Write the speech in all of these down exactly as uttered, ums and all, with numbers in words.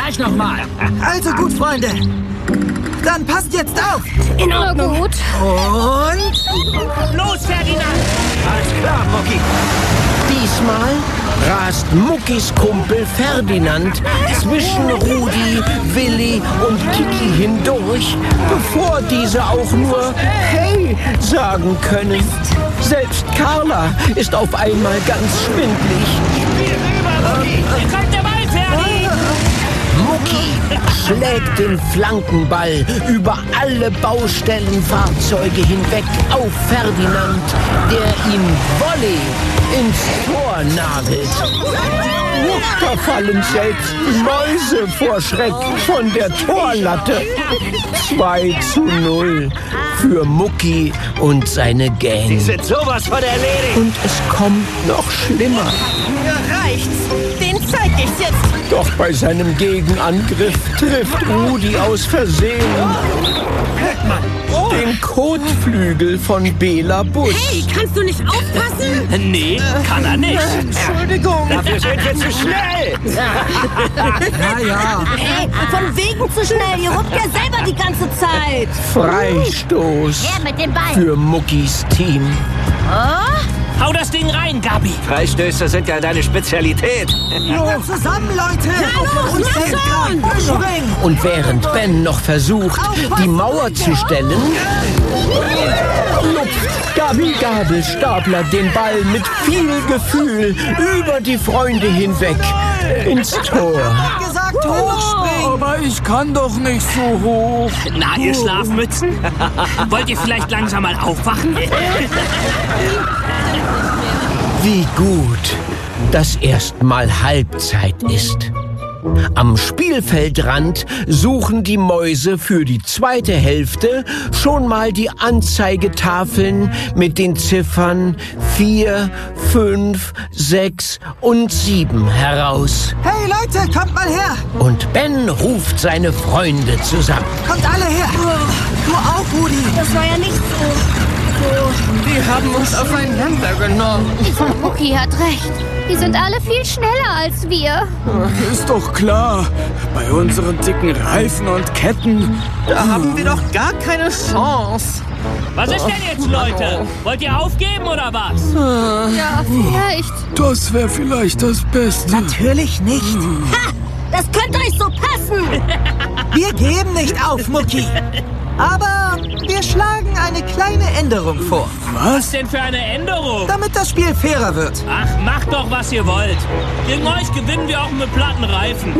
gleich nochmal. Also gut, Freunde. Dann passt jetzt auf. In Ordnung. Gut. Und... Los, Ferdinand! Alles klar, Mucki. Diesmal rast Muckis Kumpel Ferdinand zwischen Rudi, Willi und Kiki hindurch, bevor diese auch nur Hey sagen können. Selbst Carla ist auf einmal ganz schwindlig. Spiel rüber, Mucki! Hier kommt der Ball, Ferdi! Mucki schlägt den Flankenball über alle Baustellenfahrzeuge hinweg auf Ferdinand, der ihn Volley ins Tor nagelt. Da fallen selbst die Mäuse vor Schreck von der Torlatte. zwei zu null für Mucki und seine Gang. Die sind sowas von erledigt. Und es kommt noch schlimmer. Mir reicht's. Den zeig ich's jetzt. Doch bei seinem Gegenangriff trifft Rudi aus Versehen den Kotflügel von Bela Busch. Hey, kannst du nicht aufpassen? Nee, kann er nicht. Entschuldigung. Dafür sind wir zu schnell. Ja, ja. Hey, von wegen zu schnell. Ihr rupt ja selber die ganze Zeit. Freistoß Her mit dem Ball. für Muckis Team. Hau das Ding rein, Gabi. Freistöße sind ja deine Spezialität. Los, zusammen, Leute. Ja, los, mach schon. Springen. Und während Ben noch versucht, die Mauer zu stellen, lupft Gabi Gabelstapler den Ball mit viel Gefühl über die Freunde hinweg ins Tor. Gesagt, hochspringen. Aber ich kann doch nicht so hoch. Na, ihr Schlafmützen? Wollt ihr vielleicht langsam mal aufwachen? Wie gut, dass erst mal Halbzeit ist. Am Spielfeldrand suchen die Mäuse für die zweite Hälfte schon mal die Anzeigetafeln mit den Ziffern vier, fünf, sechs und sieben heraus. Hey, Leute, kommt mal her. Und Ben ruft seine Freunde zusammen. Kommt alle her. Du auch, Rudi. Das war ja nicht so. Die haben uns aufeinander genommen. Mucki hat recht. Die sind alle viel schneller als wir. Ist doch klar. Bei unseren dicken Reifen und Ketten. Da haben wir doch gar keine Chance. Was ist denn jetzt, Leute? Wollt ihr aufgeben oder was? Ja, vielleicht. Das wäre vielleicht das Beste. Natürlich nicht. Ha! Das könnte euch so passen. Wir geben nicht auf, Mucki. Aber wir schlagen eine kleine Änderung vor, Was denn für eine Änderung? damit das Spiel fairer wird. Ach, macht doch, was ihr wollt. Gegen euch gewinnen wir auch mit platten Reifen.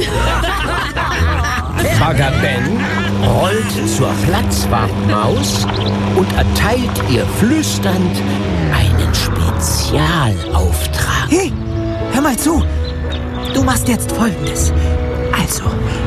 Bagger Ben rollt zur Platzwartmaus und erteilt ihr flüsternd einen Spezialauftrag. Hey, hör mal zu. Du machst jetzt Folgendes. Also,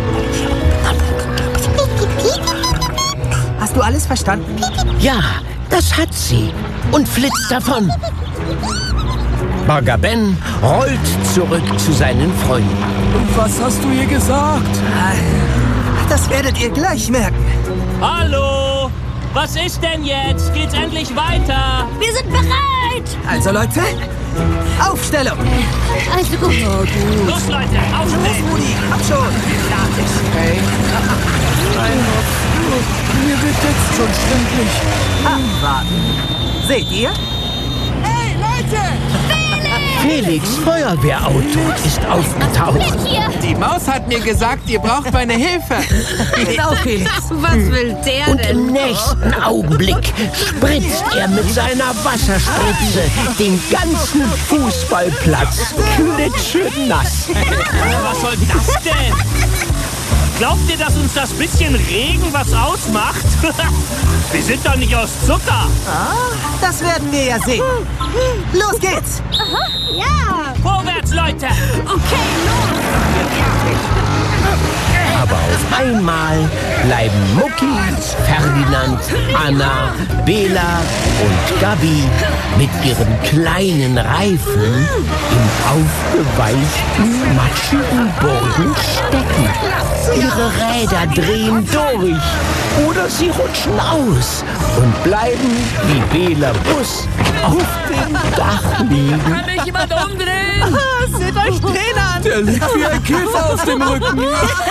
hast du alles verstanden? Ja, das hat sie und flitzt davon. Bagger Ben rollt zurück zu seinen Freunden. Was hast du ihr gesagt? Das werdet ihr gleich merken. Hallo? Was ist denn jetzt? Geht's endlich weiter? Wir sind bereit. Also, Leute, Aufstellung. Also gut. Los, Leute, aufstehen! Rudi, komm schon. Hey. Mir wird jetzt schon stündlich. Abwarten. Seht ihr? Hey, Leute. Felix Feuerwehrauto ist aufgetaucht. Hier. Die Maus hat mir gesagt, ihr braucht meine Hilfe. Genau, Felix. Was will der Und im nächsten Augenblick spritzt er mit seiner Wasserspritze den ganzen Fußballplatz klitschenass. Was soll das denn? Glaubt ihr, dass uns das bisschen Regen was ausmacht? Wir sind doch nicht aus Zucker. Das werden wir ja sehen. Los geht's. Ja. Vorwärts, Leute! Okay, los. Aber auf einmal bleiben Mucki, Ferdinand, Anna, Bela und Gabi mit ihren kleinen Reifen im aufgeweichten, matschigen Boden stecken. Ihre Räder drehen durch oder sie rutschen aus und bleiben wie Bela Busch auf dem Dach liegen. Kann mich jemand umdrehen? Seht euch den an. Der liegt wie ein Käfer auf dem Rücken.